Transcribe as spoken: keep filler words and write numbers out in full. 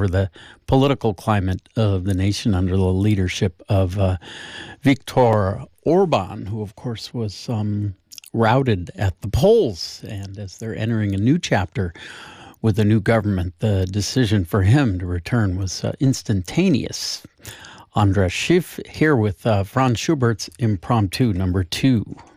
over the political climate of the nation under the leadership of uh, Viktor Orban, who, of course, was um, routed at the polls. And as they're entering a new chapter with the new government, the decision for him to return was uh, instantaneous. Andras Schiff here with uh, Franz Schubert's Impromptu number two.